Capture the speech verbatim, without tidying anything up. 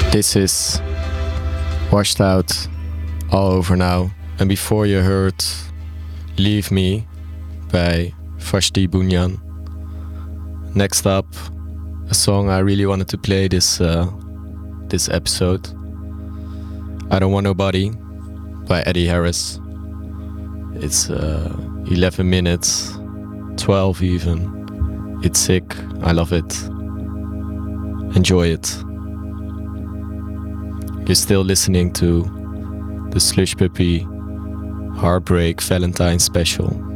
This is Washed Out, All Over Now. And before you heard Leave Me by Vashti Bunyan. Next up, a song I really wanted to play this uh, this episode. I Don't Want Nobody by Eddie Harris. It's uh, eleven minutes, twelve even. It's sick, I love it. Enjoy it. You're still listening to the Slush Puppy Heartbreak Valentine Special.